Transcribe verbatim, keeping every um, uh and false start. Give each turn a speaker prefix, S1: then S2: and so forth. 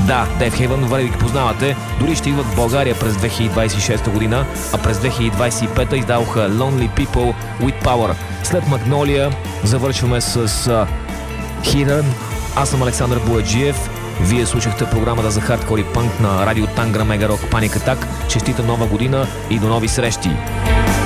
S1: Да, Death Heaven, вали ги познавате. Дори ще идват в България през две хиляди двадесет и шеста година, а през две хиляди двадесет и пета издаваха Lonely People with Power. След Магнолия завършваме с uh, Hidden. Аз съм Александър Бояджиев. Вие слушахте програмата за хардкор и панк на радио Тангра Мега Рок Паник Атак. Честита нова година и до нови срещи!